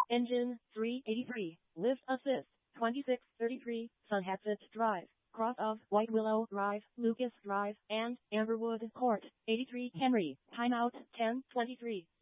Engine 383. Lift assist 2633. Sunhattan Drive. Cross of White Willow Drive, Lucas Drive, and Amberwood Court. 83 Henry. Timeout 10:23.